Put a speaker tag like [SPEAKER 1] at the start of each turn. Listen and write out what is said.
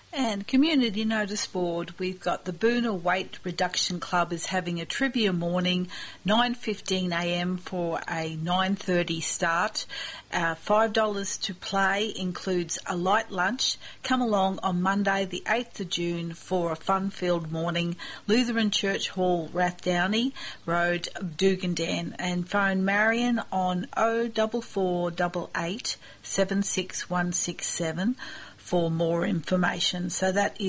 [SPEAKER 1] And Community Notice Board, we've got the Boonah Weight Reduction Club is having a trivia morning, 9:15am for a 9:30 start. $5 to play, includes a light lunch. Come along on Monday the 8th of June for a fun-filled morning. Lutheran Church Hall, Rathdowney Road, Dugandan. And phone Marion on 0448 76167 for more information. So that is